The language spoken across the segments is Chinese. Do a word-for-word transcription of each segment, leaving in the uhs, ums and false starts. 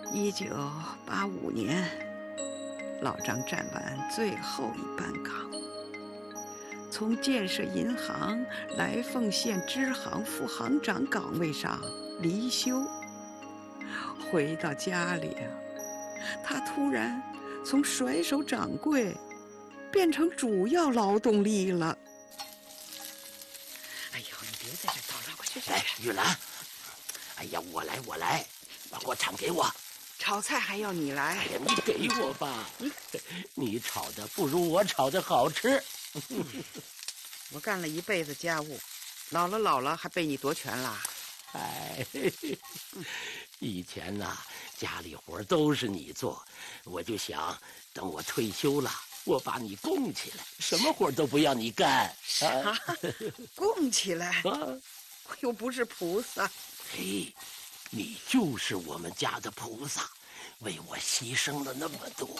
一九八五年，老张站完最后一班岗，从建设银行来凤县支行副行长岗位上离休。回到家里啊，他突然从甩手掌柜变成主要劳动力了。哎呦，你别在这叨唠，快去去！ 哎，玉兰，哎呀，我来，我来，把锅铲给我。 炒菜还要你来？ 哎呀，你给我吧，你炒的不如我炒的好吃。 我干了一辈子家务，老了老了还被你夺权了。 哎，以前呐、啊，家里活都是你做，我就想等我退休了，我把你供起来，什么活都不要你干。 啥？啊、供起来？啊、我又不是菩萨。 嘿，你就是我们家的菩萨，为我牺牲了那么多。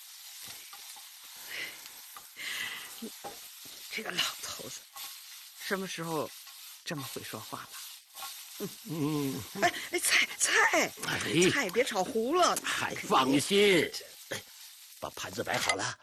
你这个老头子，什么时候这么会说话了？嗯，哎哎，菜菜，哎、菜别炒糊了。 还放心，哎，把盘子摆好了。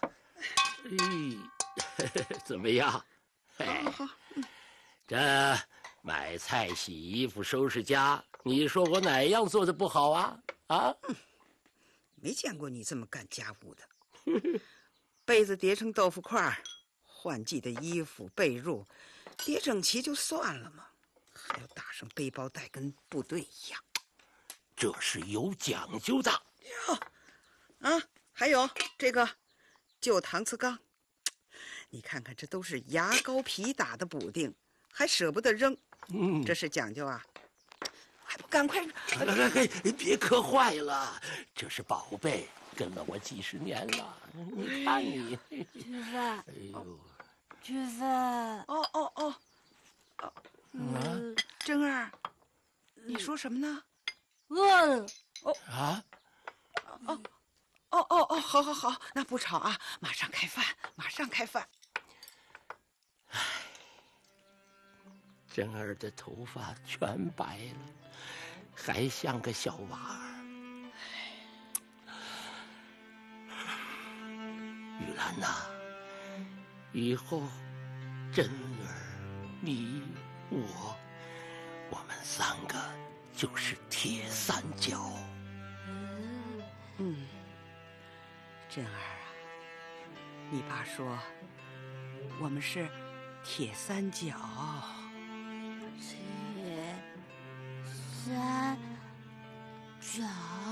哎，怎么样？哎，好好好。嗯、这买菜、洗衣服、收拾家，你说我哪样做的不好啊？啊？ 嗯、没见过你这么干家务的。被子叠成豆腐块，换季的衣服、被褥叠整齐就算了嘛。还要打上背包带，跟部队一样， 这是有讲究的哟。啊，还有这个旧搪瓷缸，你看看，这都是牙膏皮打的补丁，还舍不得扔，嗯，这是讲究啊！还不赶快！ 哎哎哎，别磕坏了，这是宝贝，跟了我几十年了。你看你， 菊芬，哎呦，菊芬， 哦哦哦，哦。嗯，珍儿，你说什么呢？ 饿了。 哦啊，哦哦哦哦，好好好，那不吵啊，马上开饭，马上开饭。 唉，珍儿的头发全白了，还像个小娃儿。玉兰呐，以后珍儿，你。我，我们三个就是铁三角。 嗯，珍儿啊，你爸说我们是铁三角。 铁三角。